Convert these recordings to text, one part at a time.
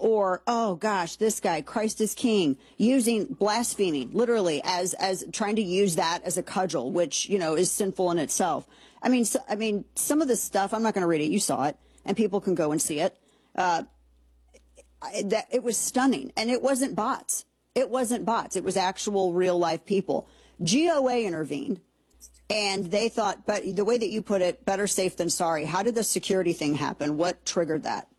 or, oh gosh, this guy, Christ is king, using blaspheming literally as trying to use that as a cudgel, which, you know, is sinful in itself. I mean, some of this stuff, I'm not going to read it. You saw it, and people can go and see it. That it was stunning, and it wasn't bots. It wasn't bots. It was actual real life people. GOA intervened, and they thought, but the way that you put it, better safe than sorry. How did the security thing happen? What triggered that?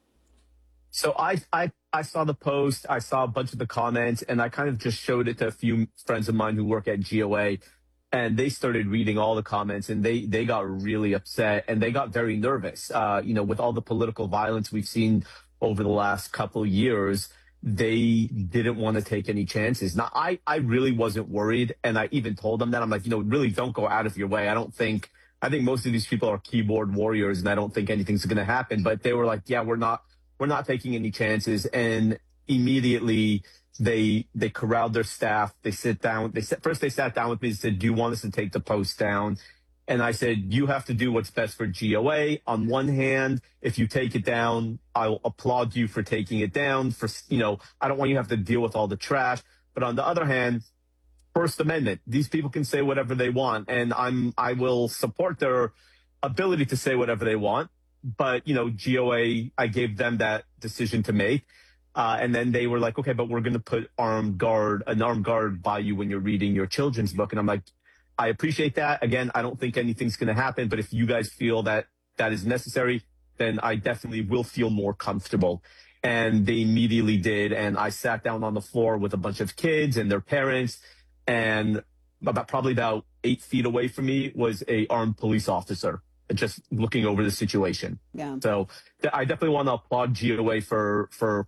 So I saw the post, I saw a bunch of the comments, and I kind of just showed it to a few friends of mine who work at GOA, and they started reading all the comments, and they got really upset, and they got very nervous. You know, with all the political violence we've seen over the last couple of years, they didn't want to take any chances. Now, I really wasn't worried, and I even told them that. I'm like, you know, really don't go out of your way. I think most of these people are keyboard warriors, and I don't think anything's going to happen. But they were like, yeah, we're not taking any chances. And immediately they corralled their staff. They sit down. First they sat down with me and said, do you want us to take the post down? And I said, you have to do what's best for GOA. On one hand, if you take it down, I'll applaud you for taking it down. I don't want you to have to deal with all the trash. But on the other hand, First Amendment, these people can say whatever they want, and I will support their ability to say whatever they want. But, you know, GOA, I gave them that decision to make. And then they were like, okay, but we're going to put an armed guard by you when you're reading your children's book. And I'm like, I appreciate that. Again, I don't think anything's going to happen, but if you guys feel that that is necessary, then I definitely will feel more comfortable. And they immediately did. And I sat down on the floor with a bunch of kids and their parents, and probably about 8 feet away from me was a armed police officer just looking over the situation. Yeah. So I definitely want to applaud GOA for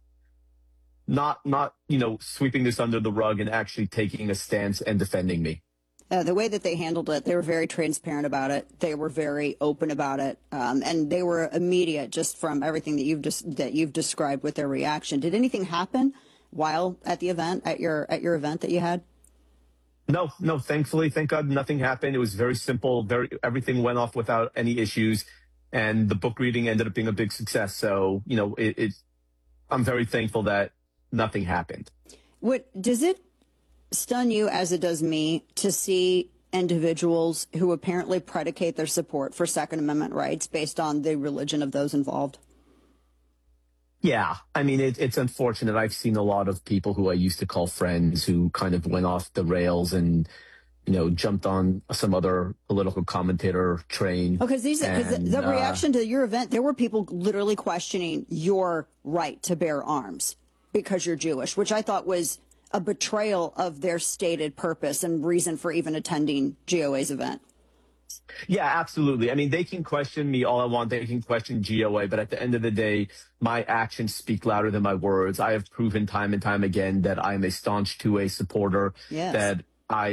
not, you know, sweeping this under the rug and actually taking a stance and defending me. The way that they handled it, they were very transparent about it. They were very open about it, and they were immediate just from everything that you've described with their reaction. Did anything happen while at the event, at your event that you had? No. Thankfully, thank God, nothing happened. It was very simple. Everything went off without any issues, and the book reading ended up being a big success. So, you know, I'm very thankful that nothing happened. Does it stun you, as it does me, to see individuals who apparently predicate their support for Second Amendment rights based on the religion of those involved? Yeah, I mean, it's unfortunate. I've seen a lot of people who I used to call friends who kind of went off the rails and, you know, jumped on some other political commentator train. Because the reaction to your event, there were people literally questioning your right to bear arms because you're Jewish, which I thought was a betrayal of their stated purpose and reason for even attending GOA's event. Yeah, absolutely. I mean, they can question me all I want. They can question GOA, but at the end of the day, my actions speak louder than my words. I have proven time and time again that I'm a staunch 2A supporter. Yes. That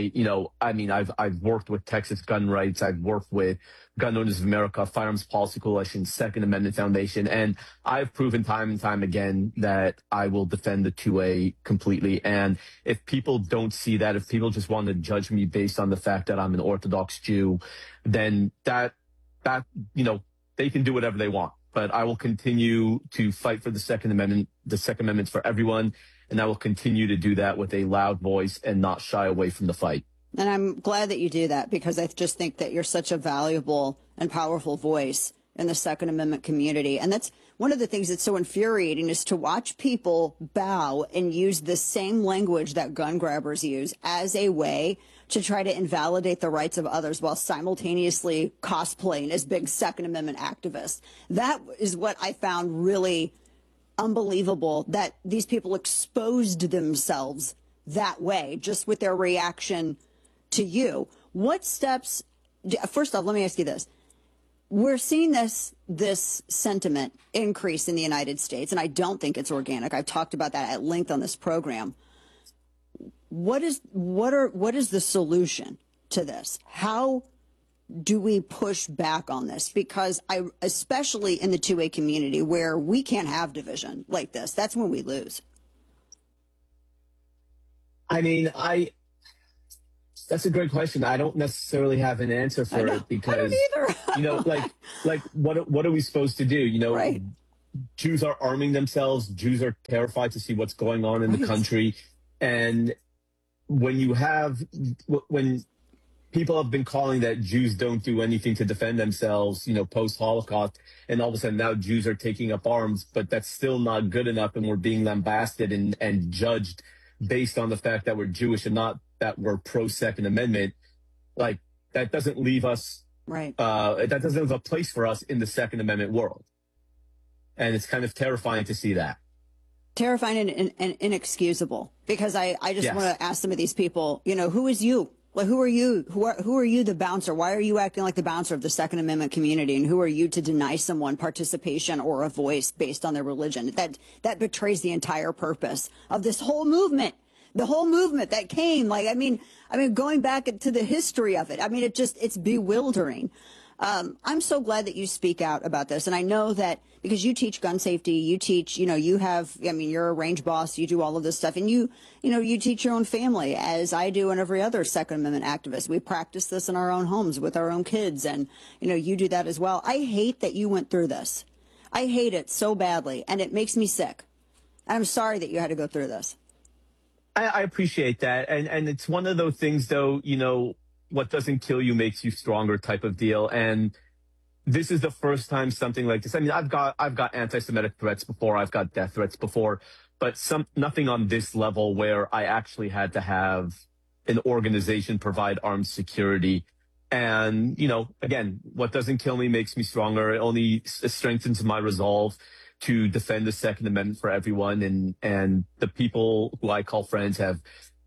I've worked with Texas Gun Rights. I've worked with Gun Owners of America, Firearms Policy Coalition, Second Amendment Foundation. And I've proven time and time again that I will defend the 2A completely. And if people don't see that, if people just want to judge me based on the fact that I'm an Orthodox Jew, then that, you know, they can do whatever they want. But I will continue to fight for the Second Amendment. The Second Amendment's for everyone. And I will continue to do that with a loud voice and not shy away from the fight. And I'm glad that you do that, because I just think that you're such a valuable and powerful voice in the Second Amendment community. And that's one of the things that's so infuriating, is to watch people bow and use the same language that gun grabbers use as a way to try to invalidate the rights of others while simultaneously cosplaying as big Second Amendment activists. That is what I found really unbelievable, that these people exposed themselves that way just with their reaction to you. What steps, first off, let me ask you this. We're seeing this sentiment increase in the United States, and I don't think it's organic. I've talked about that at length on this program. What is the solution to this? How do we push back on this? Because especially in the 2A community, where we can't have division like this, that's when we lose. I mean, that's a great question. I don't necessarily have an answer for it, because, I don't either. you know, like what are we supposed to do? You know, right. Jews are arming themselves. Jews are terrified to see what's going on in the Right. country. And when people have been calling that Jews don't do anything to defend themselves, post Holocaust, and all of a sudden now Jews are taking up arms, but that's still not good enough, and we're being lambasted and judged based on the fact that we're Jewish and not that we're pro Second Amendment. Like, that doesn't leave us, Right. that doesn't have a place for us in the Second Amendment world. And it's kind of terrifying to see that. Terrifying and inexcusable, because I just Yes. want to ask some of these people, who is you? Like, who are you? Who are you, the bouncer? Why are you acting like the bouncer of the Second Amendment community? And who are you to deny someone participation or a voice based on their religion? That betrays the entire purpose of this whole movement. The whole movement that came, going back to the history of it. I mean, it's bewildering. I'm so glad that you speak out about this. And I know that because you teach gun safety, you teach, you're a range boss, you do all of this stuff, and you teach your own family, as I do and every other Second Amendment activist. We practice this in our own homes with our own kids, and, you do that as well. I hate that you went through this. I hate it so badly, and it makes me sick. I'm sorry that you had to go through this. I appreciate that. And it's one of those things, though, what doesn't kill you makes you stronger type of deal. And this is the first time something like this. I mean, I've got anti-Semitic threats before. I've got death threats before, but nothing on this level where I actually had to have an organization provide armed security. And, again, what doesn't kill me makes me stronger. It only strengthens my resolve to defend the Second Amendment for everyone. And the people who I call friends have,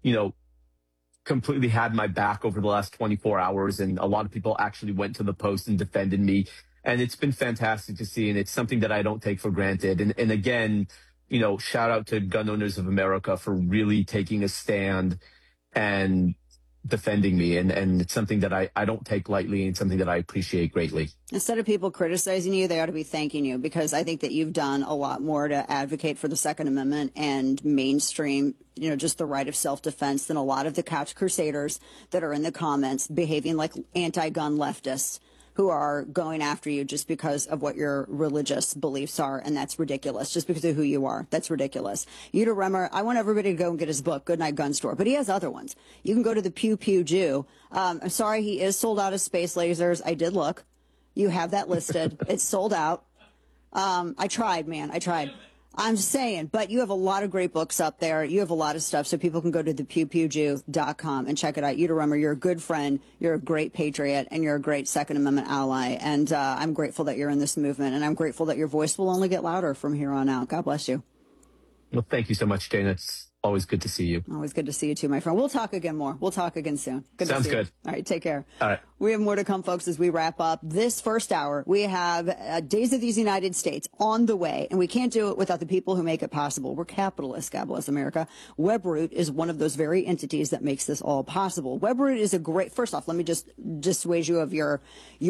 completely had my back over the last 24 hours. And a lot of people actually went to the post and defended me. And it's been fantastic to see. And it's something that I don't take for granted. And again, shout out to Gun Owners of America for really taking a stand and defending me. And it's something that I don't take lightly, and something that I appreciate greatly. Instead of people criticizing you, they ought to be thanking you, because I think that you've done a lot more to advocate for the Second Amendment and mainstream, just the right of self-defense than a lot of the couch crusaders that are in the comments behaving like anti-gun leftists who are going after you just because of what your religious beliefs are. And that's ridiculous. Just because of who you are. That's ridiculous. Yuta Remmer, I want everybody to go and get his book, Goodnight Gun Store, but he has other ones. You can go to the Pew Pew Jew. I'm sorry, he is sold out of space lasers. I did look. You have that listed. It's sold out. I tried, man. I tried. I'm saying, but you have a lot of great books up there. You have a lot of stuff, so people can go to thepewpewjew.com and check it out. Yuta Remmer, you're a good friend, you're a great patriot, and you're a great Second Amendment ally. And I'm grateful that you're in this movement, and I'm grateful that your voice will only get louder from here on out. God bless you. Well, thank you so much, Dana. It's always good to see you. Always good to see you too, my friend. We'll talk again more. We'll talk again soon. Sounds good. All right, take care. All right. We have more to come, folks, as we wrap up this first hour. We have Days of these United States on the way, and we can't do it without the people who make it possible. We're capitalists, God bless America. Webroot is one of those very entities that makes this all possible. Webroot is a great, first off, let me just dissuade you of your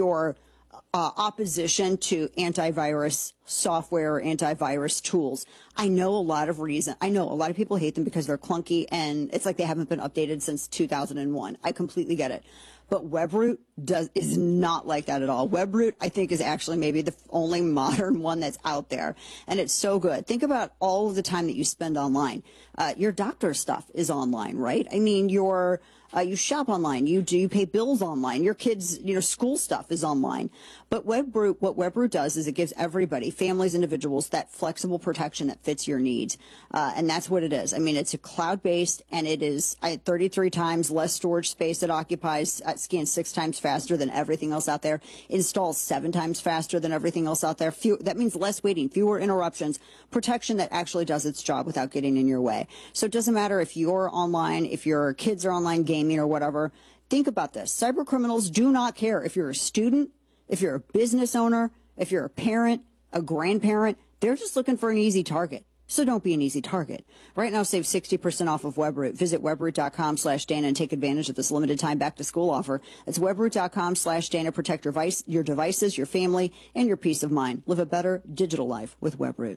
opposition to antivirus software or antivirus tools. I know a lot of people hate them because they're clunky and it's like they haven't been updated since 2001. I completely get it. But Webroot is not like that at all. Webroot, I think, is actually maybe the only modern one that's out there. And it's so good. Think about all of the time that you spend online. Your doctor's stuff is online, right? I mean, you shop online, you pay bills online, your kids, school stuff is online. But what Webroot does is it gives everybody, families, individuals, that flexible protection that fits your needs. And that's what it is. I mean, it's a cloud-based, and it is 33 times less storage space it occupies, scans 6 times faster than everything else out there, installs 7 times faster than everything else out there. That means less waiting, fewer interruptions, protection that actually does its job without getting in your way. So it doesn't matter if you're online, if your kids are online gaming or whatever. Think about this. Cyber criminals do not care if you're a student, if you're a business owner, if you're a parent, a grandparent. They're just looking for an easy target. So don't be an easy target. Right now, save 60% off of Webroot. Visit webroot.com/Dana and take advantage of this limited time back to school offer. It's webroot.com/Dana. Protect your devices, your family, and your peace of mind. Live a better digital life with Webroot.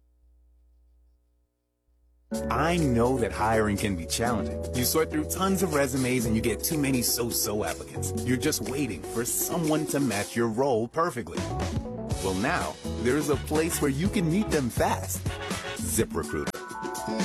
I know that hiring can be challenging. You sort through tons of resumes and you get too many so-so applicants. You're just waiting for someone to match your role perfectly. Well, now there's a place where you can meet them fast. ZipRecruiter.